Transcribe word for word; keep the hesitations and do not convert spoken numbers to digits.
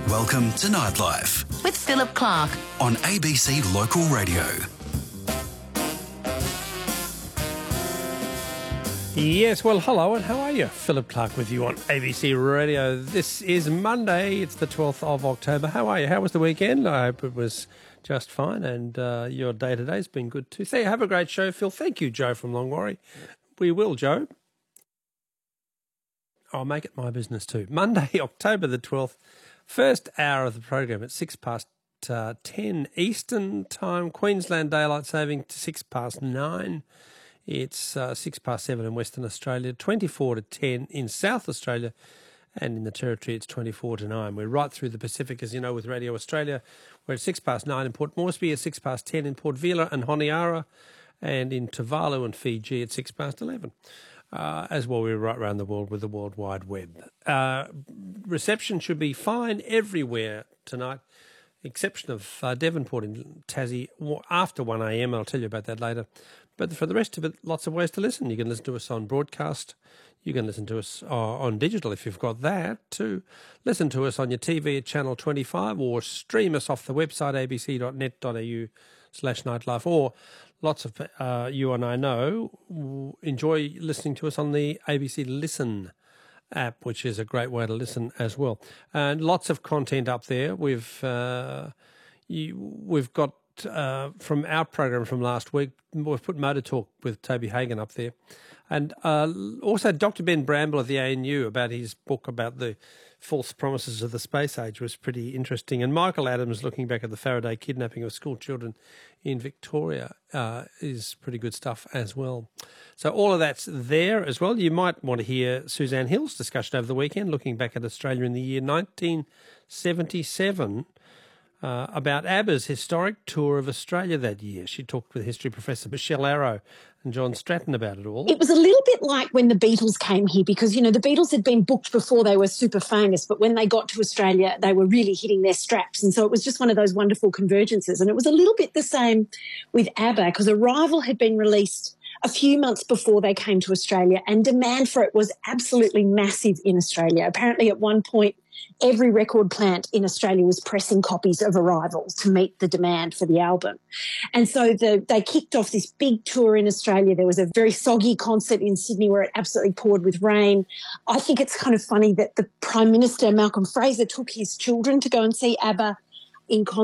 Welcome to Nightlife with Philip Clark on A B C Local Radio. Yes, well, hello and how are you? Philip Clark with you on A B C Radio. This is Monday, it's the twelfth of October. How are you? How was the weekend? I hope it was just fine and uh, your day-to-day has been good too. So have a great show, Phil. Thank you, Joe from Longwarry. We will, Joe. I'll make it my business too. Monday, October the twelfth, first hour of the program at six past uh, ten Eastern Time, Queensland Daylight Saving to six past nine. It's uh, six past seven in Western Australia, twenty-four to ten in South Australia, and in the Territory it's twenty-four to nine. We're right through the Pacific, as you know, with Radio Australia. We're at six past nine in Port Moresby, at six past ten in Port Vila and Honiara, and in Tuvalu and Fiji at six past eleven. Uh, as well, we're right around the world with the World Wide Web. Uh, reception should be fine everywhere tonight, exception of uh, Devonport in Tassie after one a.m. I'll tell you about that later. But for the rest of it, lots of ways to listen. You can listen to us on broadcast. You can listen to us uh, on digital if you've got that too. Listen to us on your T V at Channel twenty-five or stream us off the website a b c dot net dot a u slash nightlife. Or lots of uh, you and I know enjoy listening to us on the A B C Listen app, which is a great way to listen as well. And lots of content up there. We've uh, you, we've got uh, from our program from last week. We've put Motor Talk with Toby Hagan up there, and uh, also Doctor Ben Bramble of the A N U about his book about the false promises of the space age was pretty interesting. And Michael Adams looking back at the Faraday kidnapping of school children in Victoria uh, is pretty good stuff as well. So all of that's there as well. You might want to hear Suzanne Hill's discussion over the weekend, looking back at Australia in the year nineteen seventy-seven, uh, about ABBA's historic tour of Australia that year. She talked with history professor Michelle Arrow and John Stratton about it all. It was a little bit like when the Beatles came here because, you know, the Beatles had been booked before they were super famous, but when they got to Australia, they were really hitting their straps. And so it was just one of those wonderful convergences. And it was a little bit the same with ABBA because Arrival had been released a few months before they came to Australia, and demand for it was absolutely massive in Australia. Apparently at one point, every record plant in Australia was pressing copies of Arrival to meet the demand for the album. And so the, they kicked off this big tour in Australia. There was a very soggy concert in Sydney where it absolutely poured with rain. I think it's kind of funny that the Prime Minister, Malcolm Fraser, took his children to go and see ABBA in concert.